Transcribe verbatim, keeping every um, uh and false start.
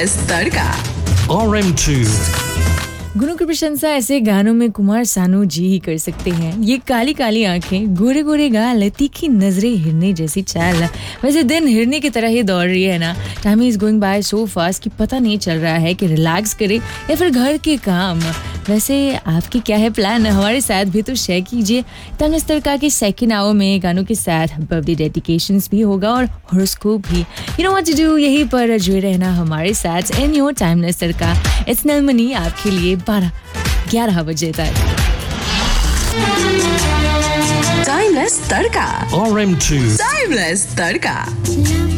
Timeless तड़का R M two. गुणों की प्रशंसा ऐसे गानों में कुमार सानू जी ही कर सकते हैं। ये काली काली आंखें, गोरे गोरे गाल, तीखी नजरें, हिरने जैसी चाल। वैसे दिन हिरने की तरह ही दौड़ रही है ना। Time is going by so fast कि पता नहीं चल रहा है कि रिलैक्स करे या फिर घर के काम। वैसे आपकी क्या है प्लान? हमारे साथ भी तो शेयर कीजिए। टाइमलेस तड़का के सेकंड आवर में गानों के साथ बर्थडे डेडिकेशंस भी होगा और हॉरोस्कोप भी। You know what to do, यहीं पर जुड़े रहना हमारे साथ in your timeless tadka. It's नलमनी आपके लिए बारह ग्यारह बजे तक। Timeless तड़का R M two. Timeless तड़का। Love